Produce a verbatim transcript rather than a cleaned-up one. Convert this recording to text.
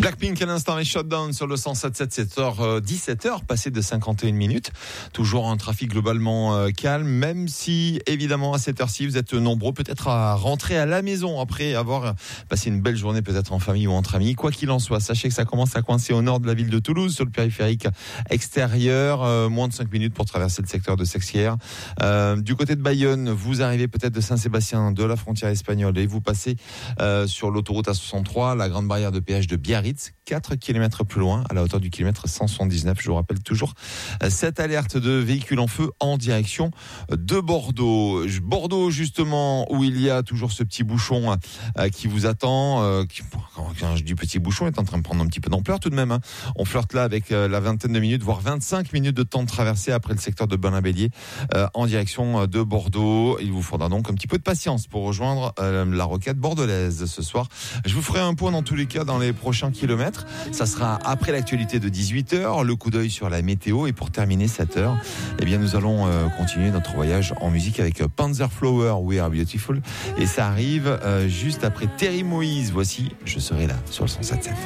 Blackpink à l'instant et Shutdown sur le cent sept virgule sept, sept heures dix-sept heures, passé de cinquante et une minutes. Toujours un trafic globalement euh, calme, même si évidemment à cette heure-ci vous êtes nombreux peut-être à rentrer à la maison après avoir passé une belle journée peut-être en famille ou entre amis. Quoi qu'il en soit, sachez que ça commence à coincer au nord de la ville de Toulouse sur le périphérique extérieur, euh, moins de cinq minutes pour traverser le secteur de Sexières. Euh, du côté de Bayonne, vous arrivez peut-être de Saint-Sébastien, de la frontière espagnole et vous passez euh, sur l'autoroute A soixante-trois, la grande barrière de péage de Biarritz, quatre kilomètres plus loin, à la hauteur du kilomètre cent soixante-dix-neuf. Je vous rappelle toujours cette alerte de véhicules en feu en direction de Bordeaux. Bordeaux, justement, où il y a toujours ce petit bouchon euh, qui vous attend. Euh, qui, quand je dis petit bouchon, est en train de prendre un petit peu d'ampleur tout de même. Hein. On flirte là avec euh, la vingtaine de minutes, voire vingt-cinq minutes de temps de traversée après le secteur de Belin-Bélier euh, en direction de Bordeaux. Il vous faudra donc un petit peu de patience pour rejoindre euh, la rocade bordelaise ce soir. Je vous ferai un point dans tous les cas dans les prochains kilomètres. Ça sera après l'actualité de dix-huit heures, le coup d'œil sur la météo, et pour terminer sept heures, eh bien nous allons euh, continuer notre voyage en musique avec Panzerflower, We Are Beautiful, et ça arrive euh, juste après Terry Moïse. Voici Je serai là sur le cent sept virgule sept.